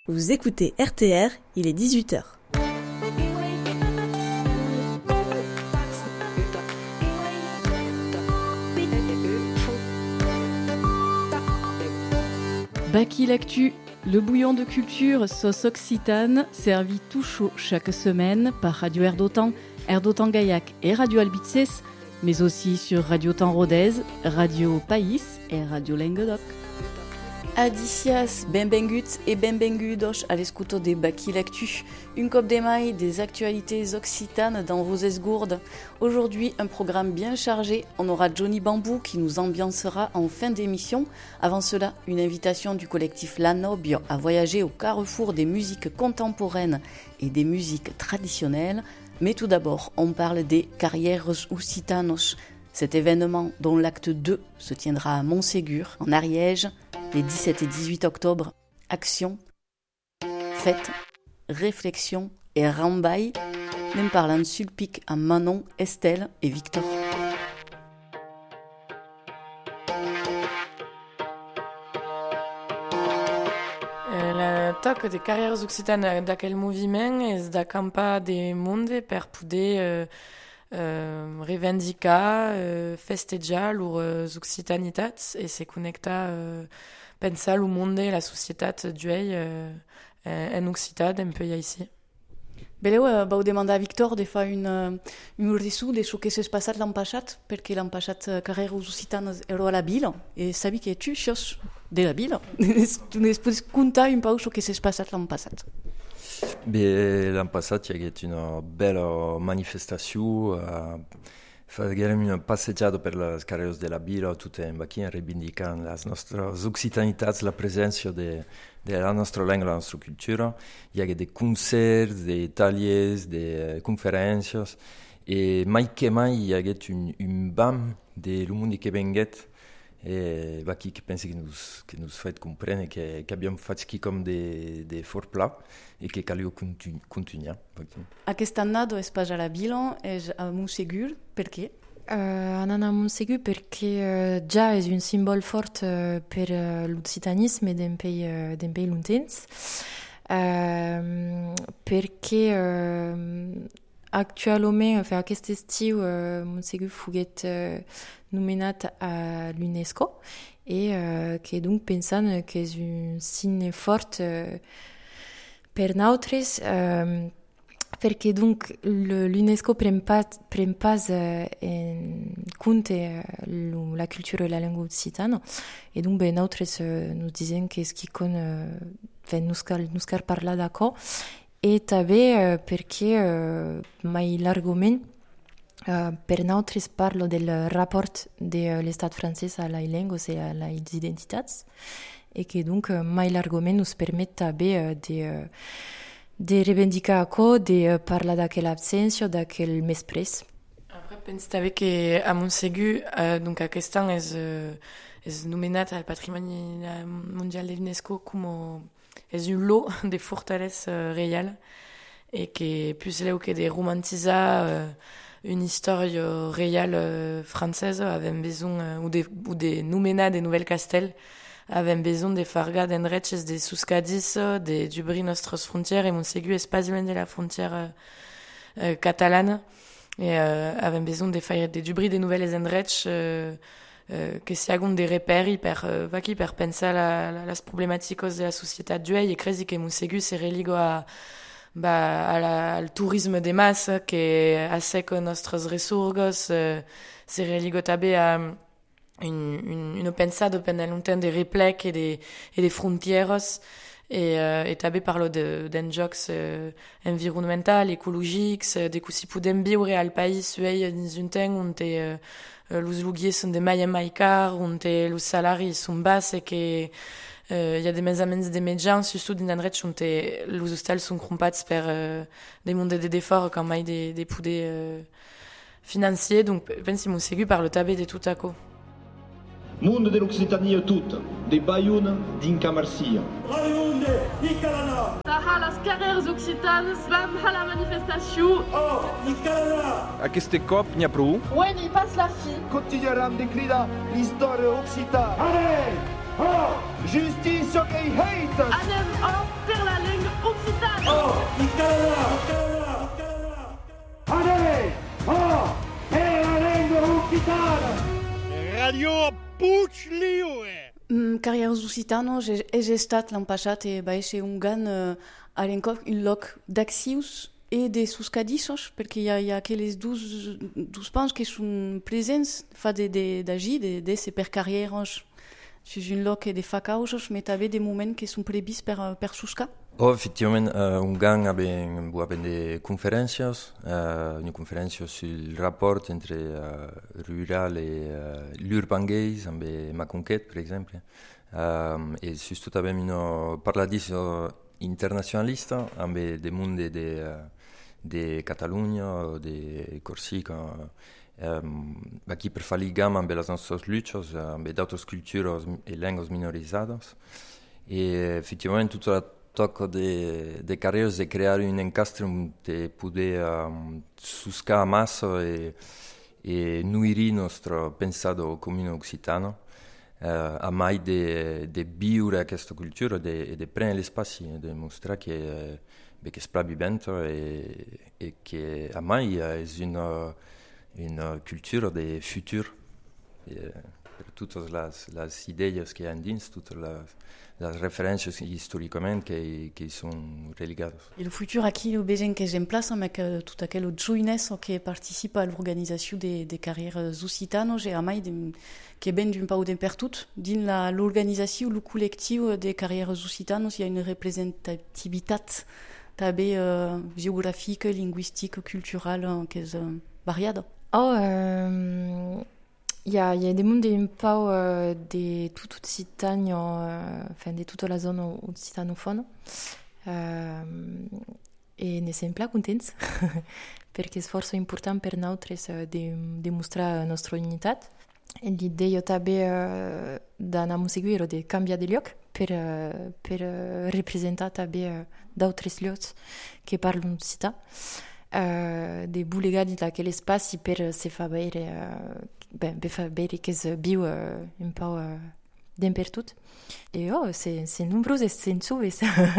Vous écoutez RTR, il est 18h. Baki l'actu, le bouillon de culture sauce occitane, servi tout chaud chaque semaine par Radio Erdotan, Erdotan Gaillac et Radio Albices, mais aussi sur Radio Temps Rodez, Radio País et Radio Languedoc. Adicias, benvenguts et benvengudos à l'escuto de Baki l'actu, une coupe des mailles des actualités occitanes dans vos esgourdes. Aujourd'hui, un programme bien chargé. On aura Johnny Bambou qui nous ambiancera en fin d'émission. Avant cela, une invitation du collectif La Nobio à voyager au carrefour des musiques contemporaines et des musiques traditionnelles. Mais tout d'abord, on parle des Carrieros Occitanos. Cet événement, dont l'acte 2 se tiendra à Montségur, en Ariège, les 17 et 18 octobre. Action, fête, réflexion et rambaille, même parlant sulpic à Manon, Estelle et Victor. La toc de Carrieros Occitanes d'aquel moviment és d'acampa de monde per poder revendicar, festejar leurs occitanitats e se connectar, pensar lo monde, la societat d'uei en occitan, un peu ici. Beleu, vau demandar a Victor de fa un resum de ce que s'est passat l'an passat, perquè l'an passat Carrieros Occitanes era a la vila, e sabi que tu sos de la vila. Tu ne pots contar un peu ce que s'est passat l'an passat. Bé, l'an passat hi hagué una bella manifestació, farem una passejada per les carrers de la vila, tot en aquí, reivindicant les nostres occitanitats, la presència de la nostra llengua, la nostra cultura. Hi hagué de concerts, de tallers, de conferències, i mai que mai hi hagué un bam de l'Umundi que venguet, e aquí que penso que nos fait comprendre que abbiamo fatto qui com de fort pla e que calia continuar. Aquest annado és pas a la vila, és a Montségur, per què? Anant a Montségur perquè ja és un símbol fort per l'occitanisme d'un pays lontans, perquè actualment, aquest estiu, Montségur foguet nomenat a l'UNESCO e que donc pensant que és un signe fort per nosaltres, perquè donc l'UNESCO pren pas en compte la cultura i la llengua occitana e donc nosaltres nos dizem que és que nos cal parlar d'acord e també perquè mai largament per nosaltres parlo del rapport de l'estat francès a les llengües i a les identitats e que donc mai largament nos permet també de reivindicar això, de parlar d'aquella absència, d'aquell mespres. Après, penso també que a Montségur, donc aquest any és nomenat al Patrimoni Mondial de l'UNESCO com és un lot de fortalesa reial e que plus leu que de romantisar une història reial francesa, avem besoin, ou de nomenar de nouvel castell, avem besoin de fargar d'endretges de suscadis, d'ubrir nostres frontières, et Montségur és pas loin de la frontière catalana, et avem besoin d'ubrir de nouvelles endretges que siagon de reperi per pensar las problemáticos de la societat d'uei, e crezi que Montségur se religo al turisme de massa que asseca nostres resurgos, se religo també a una pensada pendant longtemps de replec e de frontieres e també parlo d'enjocs environmental, ecologics, de que si podem viure al país uei dins un temps on los loguiers són de mai en mai car, on los salaris són bas e que hi ha de més a menys de mitjans, surtout dins d'endrets on los hostals són crompats per des mondes d'efforts com mai de poder financier, donc pensi Montségur parlo també de tot això. Monde de l'Occitanie toute, de Bayonne d'Inca Marcia. Raimunde, Ikalana! Taha las Carrieros Occitanes, vam a la manifestació. Oh, Ikalana! Aquest cop n'hi ha prou? Ouais, n'hi pas la fi. Continueram de cridar l'història occitana. Allez! Oh! Justícia que hate! Anem, oh, per la Occitanos és estat l'any passat va ser un gan a l'encoc un loc d'accions et de suscadissos, perquè hi ha aquells dos pans que són presents fa d'agir, de ser per carrieres sus un loc de fa causos, mais també de moments que són previs per suscar. Effectivament, un gang abbiamo des conférences, une conférence sur le rapport entre rural et l'urban gaze, amb ma conquête, per exemple. Et surtout abbiamo une paradiso internazionalista, amb des mondes de Catalunya, de Corsica, qui per fare ligam amb les nostres luchas, amb d'autres cultures e lengues minorizadas. E effettivament tutta la tocca de carreras de crear un encastre de poder suscar massa e nuiri nostro pensato comune occitano, a mai de viure questa cultura e de prendere gli spazi e de mostrare che es pla vivente e che a mai è una cultura de futur per tutte le idee che ha dins, tutte les referències històricament que són religades. I el futur aquí el veiem que és en plaça amb tot aquell joines que participa a l'organització de carreres occitanos i a mai que ven d'un pau de per tot. Dins l'organització, el col·lectiu de carreres occitanos hi ha una representativitat també geogràfica, lingüística, cultural que és variada. Il y a des mondes un peu de toute Occitanie, enfin de toute la zone occitanophone. Et ne siamo pla contents perché è forse important per nosaltres de mostrar la nostra unitat. L'idea també d'anar seguir de canviar de lloc per representar també d'altres llocs que parlen occità. De bulegati d'aquell spazi per se fa vedere che es viu un po' dappertutto. E c'est nombreux e sensues.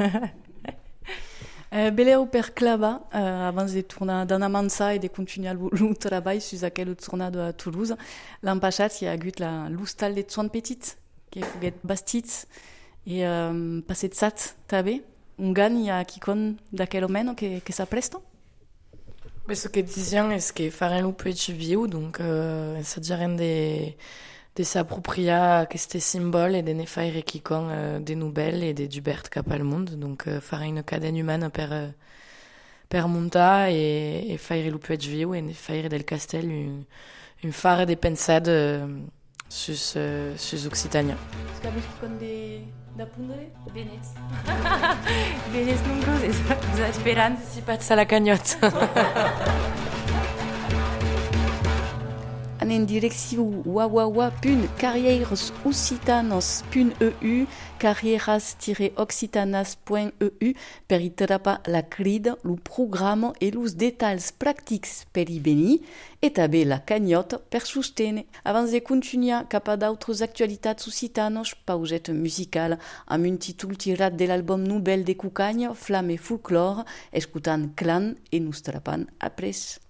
Beleu per clava, abans de tornar d'ana mansa i de continuar el treball sus aquella tornada a Toulouse, l'any passat hi ha hagut l'hostal de Tsoan Petit, que foguet bastit i passetsat també. Un gan hi ha qui con d'aquell moment que s'apresta? Mais ce que disions est que faire un loup est vieux, donc ça dirait de s'approprier questo symbole et de ne faire qui con des nouvelles et des dubert cap al monde, donc faire une cadenne humaine per monta et faire loup est vieux et faire del castel une phare de pensade sus Occitania. Da pundere? Benets. Benets nombroses. Us esperant si pats a la canyot. En direcció www.carrieresoccitanos.eu carrieras-occitanas.eu per y trapar la crida, el programa i els detalls pràctics per hi venir i també la canyota per sostenir. Abans de continuar cap a d'altres actualitats occitanos, pauseta musical amb un títol tirat de l'àlbum Nouvelle de Cucanya, Flamme Folklore, escoltant Clan i nos trapant après.